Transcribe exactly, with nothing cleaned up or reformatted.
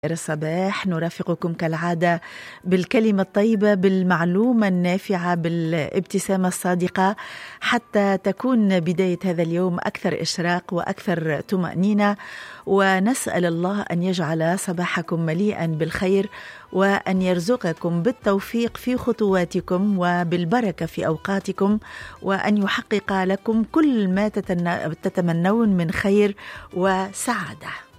الصباح نرافقكم كالعادة بالكلمة الطيبة، بالمعلومة النافعة، بالابتسامة الصادقة، حتى تكون بداية هذا اليوم أكثر إشراق وأكثر طمأنينة. ونسأل الله أن يجعل صباحكم مليئا بالخير، وأن يرزقكم بالتوفيق في خطواتكم وبالبركة في أوقاتكم، وأن يحقق لكم كل ما تتمنون من خير وسعادة.